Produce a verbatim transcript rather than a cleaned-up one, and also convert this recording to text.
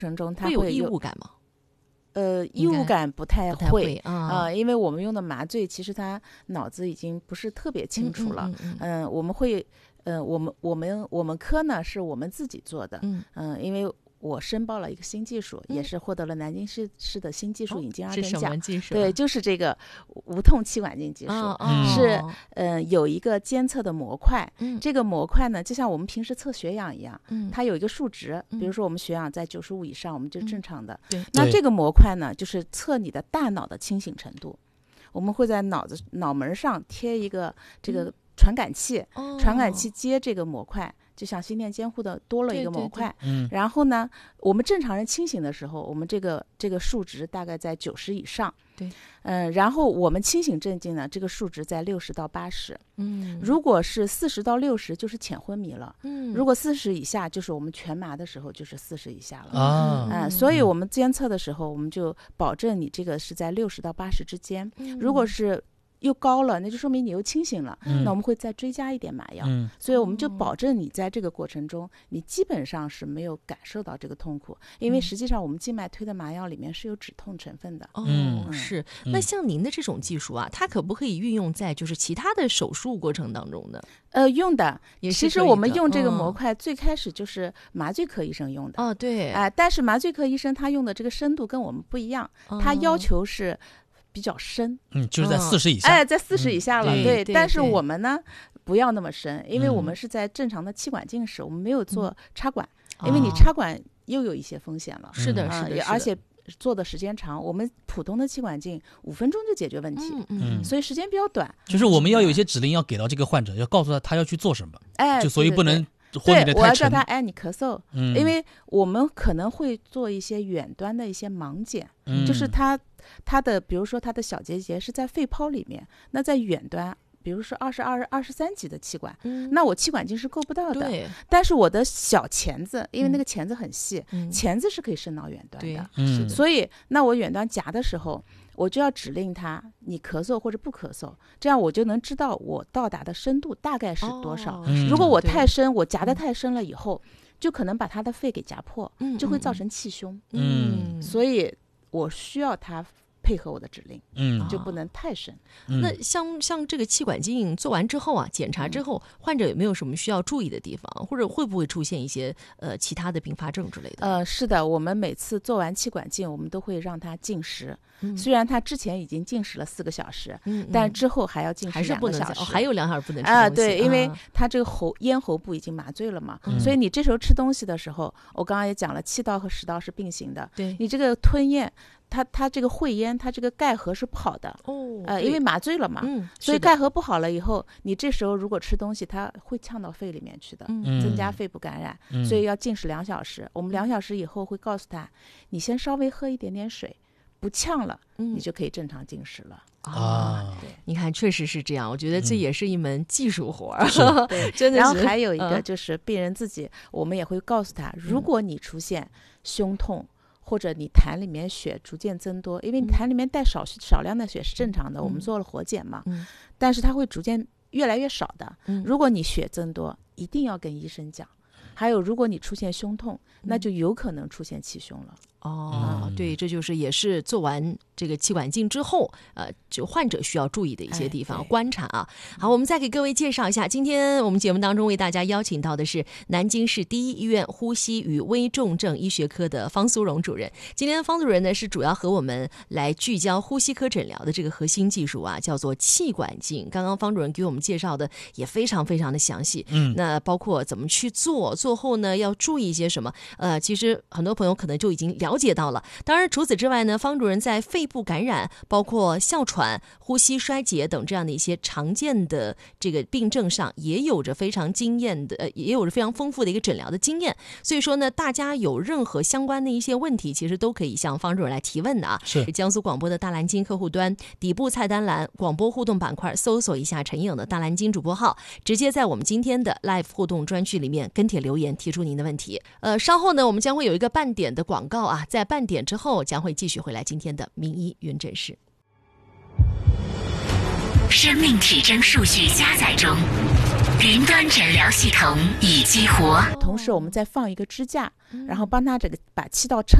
程中它会会有异物感吗？ 呃，异物感不太会， 不太会啊、 呃，因为我们用的麻醉，其实他脑子已经不是特别清楚了。 嗯, 嗯, 嗯, 嗯、呃，我们会，呃，我们我们我们科呢是我们自己做的， 嗯嗯、呃，因为我申报了一个新技术， 嗯、 也是获得了南京市市的新技术引进二等奖。 哦、是什么技术、啊？ 对，就是这个无痛气管镜技术， 哦哦、 是嗯、呃、有一个监测的模块、 嗯， 这个模块呢就像我们平时测血氧一样， 嗯， 它有一个数值， 嗯、 比如说我们血氧在九十五以上，我们就是正常的。 对， 那这个模块呢，就是测你的大脑的清醒程度。我们会在脑子脑门上贴一个这个传感器， 嗯、 传感器接这个模块。就像心电监护的多了一个模块， 对对对， 然后呢，我们正常人清醒的时候，我们这个这个数值大概在九十以上， 对， 嗯、呃，然后我们清醒镇静呢，这个数值在六十到八十， 嗯， 如果是四十到六十就是浅昏迷了， 嗯， 如果四十以下就是我们全麻的时候就是四十以下了啊， 嗯、呃，所以我们监测的时候，我们就保证你这个是在六十到八十之间， 嗯、 如果是又高了，那就说明你又清醒了、 嗯、 那我们会再追加一点麻药、 嗯、 所以我们就保证你在这个过程中你基本上是没有感受到这个痛苦，因为实际上我们静脉推的麻药里面是有止痛成分的。 哦、 嗯， 是。那像您的这种技术啊，它可不可以运用在就是其他的手术过程当中呢？ 呃，用的。 也是其实我们用这个模块、嗯、最开始就是麻醉科医生用的。 哦，对。 哎、呃，但是麻醉科医生他用的这个深度跟我们不一样，哦、他要求是比较深， 嗯，就是在四十以下， 哎，在四十以下了， 嗯、 对, 对。 但是我们呢，不要那么深，因为我们是在正常的气管镜室，嗯、我们没有做插管、嗯，因为你插管又有一些风险了。 哦、是的， 嗯、 是的， 而且做的时间长，我们普通的气管镜五分钟就解决问题， 嗯嗯， 所以时间比较短。 就是我们要有一些指令要给到这个患者，要告诉他他要去做什么， 哎， 就所以不能。 对，我要叫他哎，你咳嗽、 嗯， 因为我们可能会做一些远端的一些盲检， 嗯、 就是他他的，比如说他的小结节是在肺泡里面，那在远端，比如说二十二、二十三级的气管、 嗯， 那我气管镜是够不到的。 对， 但是我的小钳子，因为那个钳子很细， 嗯、 钳子是可以伸到远端的， 嗯， 所以那我远端夹的时候。我就要指令他，你咳嗽或者不咳嗽，这样我就能知道我到达的深度大概是多少。 哦、 如果我太深，我夹得太深了以后，就可能把他的肺给夹破， 嗯、 就会造成气胸。 嗯， 所以我需要他配合我的指令， 嗯， 就不能太深。 嗯、 那像像这个气管镜做完之后啊，检查之后，患者有没有什么需要注意的地方，或者会不会出现一些呃其他的并发症之类的？ 呃，是的，我们每次做完气管镜，我们都会让他禁食。 嗯、 虽然他之前已经禁食了四个小时， 嗯嗯、 但之后还要禁食还是不能两个小时， 哦、还有两小时不能吃啊、 东西。 对，因为啊他这个喉咽喉部已经麻醉了嘛、 嗯， 所以你这时候吃东西的时候，我刚刚也讲了，气道和食道是并行的。 对， 你这个吞咽，它它这个会咽，它这个钙核是不好的。 哦， 呃，因为麻醉了嘛， 嗯， 所以钙核不好了以后，你这时候如果吃东西，它会呛到肺里面去的， 嗯、 增加肺部感染， 嗯、 所以要禁食两小时。我们两小时以后会告诉他，你先稍微喝一点点水。不呛了、嗯，你就可以正常进食了啊！对，你看，确实是这样。我觉得这也是一门技术活儿， 嗯、对， 真的是。 然后还有一个就是病人自己，嗯、我们也会告诉他，如果你出现胸痛，嗯、或者你痰里面血逐渐增多，因为你痰里面带少少量的血是正常的，嗯、我们做了活检嘛， 嗯、 但是它会逐渐越来越少的。 嗯、 如果你血增多，一定要跟医生讲。还有，如果你出现胸痛，那就有可能出现气胸了。 哦，嗯、对，这就是也是做完这个气管镜之后，呃，就患者需要注意的一些地方、哎、观察啊。好，我们再给各位介绍一下，今天我们节目当中为大家邀请到的是南京市第一医院呼吸与危重症医学科的方苏荣主任。今天方主任呢是主要和我们来聚焦呼吸科诊疗的这个核心技术啊，叫做气管镜。刚刚方主任给我们介绍的也非常非常的详细， 嗯， 那包括怎么去做，做后呢要注意一些什么？呃，其实很多朋友可能就已经了解到了。当然，除此之外呢，方主任在肺部感染、包括哮喘、呼吸衰竭等这样的一些常见的这个病症上，也有着非常经验的，呃，也有着非常丰富的一个诊疗的经验。所以说呢，大家有任何相关的一些问题，其实都可以向方主任来提问的啊。 是江苏广播的大蓝鲸客户端底部菜单栏广播互动板块，搜索一下陈颖的大蓝鲸主播号，直接在我们今天的 Live 互动专区里面跟帖留言，提出您的问题。呃，稍后呢，我们将会有一个半点的广告啊，在半点之后将会继续回来今天的名医云诊室。 生命体征数据加载中， 云端诊疗系统已激活。 同时我们再放一个支架，然后帮他这个把气道撑